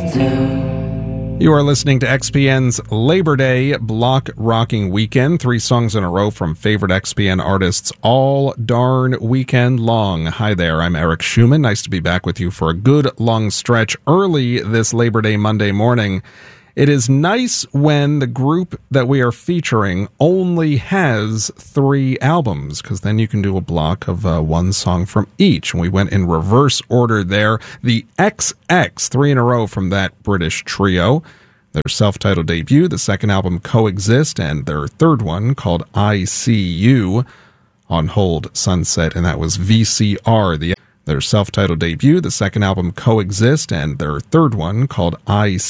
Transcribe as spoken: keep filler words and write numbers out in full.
You are listening to X P N's Labor Day Block Rocking Weekend. Three songs in a row from favorite X P N artists all darn weekend long. Hi there, I'm Eric Schumann. Nice to be back with you for a good long stretch early this Labor Day Monday morning. It is nice when the group that we are featuring only has three albums, because then you can do a block of uh, one song from each. And we went in reverse order there. The X X, three in a row from that British trio. Their self-titled debut, the second album Coexist, and their third one called I See You. On Hold, Sunset, and that was V C R. The, their self-titled debut, the second album Coexist, and their third one called I See You.